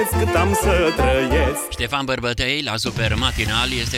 cât am să trăiesc. Ștefan Bărbătei la Super Matinal, este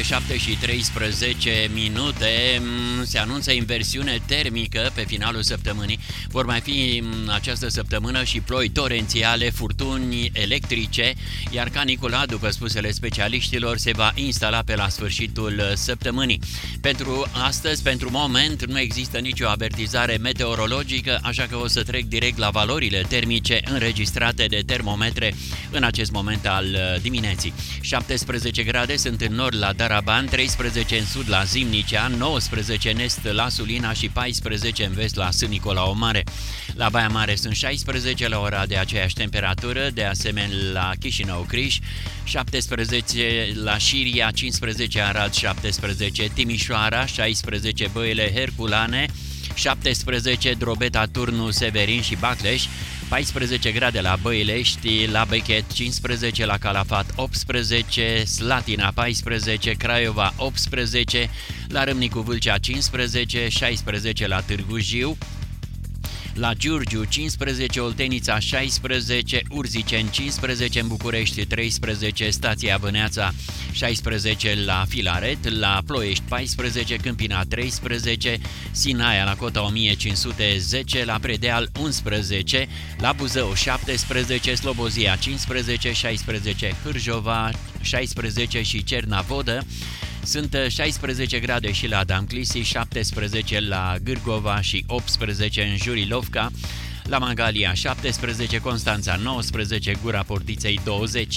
7:13. Se anunță inversiune termică pe finalul săptămânii. Vor mai fi această săptămână și ploi torențiale, furtuni electrice, iar canicula, după spusele specialiștilor, se va instala pe la sfârșitul săptămânii. Pentru astăzi, pentru moment, nu există nicio avertizare meteorologică, așa că o să trec direct la valorile termice înregistrate de termometre în acest moment al dimineții. 17 grade sunt în nord la Daraban, 13 în sud la Zimnicea, 19 în est la Sulina și 14 în vest la Sân Nicolau Mare. La Baia Mare sunt 16 la ora de aceeași temperatură, de asemenea la Chișinău Criș, 17 la Șiria, 15 Arad, 17 Timișoara, 16 Băile Herculane, 17 Drobeta, Turnu, Severin și Bacleș, 14 grade la Băilești, la Bechet, 15 la Calafat, 18, Slatina 14, Craiova 18, la Râmnicu Vâlcea 15, 16 la Târgu Jiu, la Giurgiu 15, Oltenița 16, Urziceni 15, în București 13, Stația Vâneața 16 la Filaret, la Ploiești 14, Câmpina 13, Sinaia la cota 1510, la Predeal 11, la Buzău 17, Slobozia 15, 16 Hârjova, 16 și Cernavodă. Sunt 16 grade și la Damclisi, 17 la Gârgova și 18 în Jurilovca, la Mangalia 17, Constanța 19, Gura Portiței 20.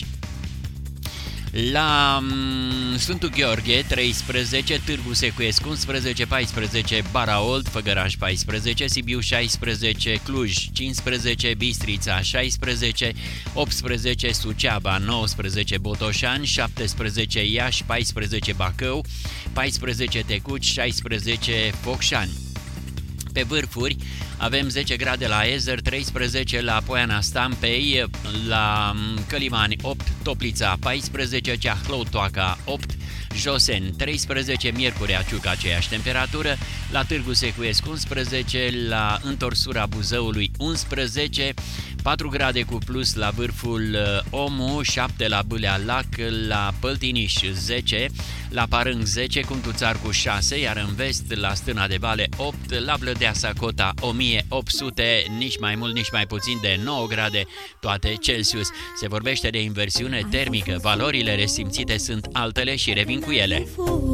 La Sfântul Gheorghe 13, Târgu Secuiesc 11, 14 Baraolt, Făgăraș 14, Sibiu 16, Cluj 15, Bistrița 16, 18 Suceava, 19 Botoșani, 17 Iași, 14 Bacău, 14 Tecuci, 16 Focșani. Pe vârfuri avem 10 grade la Ezer, 13 la Poiana Stampei, la Călimani 8, Toplița 14, Ceahlău Toaca 8, Joseni 13, Miercurea Ciuc aceeași temperatură, la Târgu Secuiesc 11, la întorsura Buzăului 11, 4 grade cu plus la vârful Omu, 7 la Bâlea Lac, la Păltiniș 10, la Parâng 10, Cuntuțarcu 6, iar în vest la Stâna de Vale 8, la Vlădeasa cota 1800, nici mai mult, nici mai puțin de 9 grade toate Celsius. Se vorbește de inversiune termică, valorile resimțite sunt altele și revin cu ele.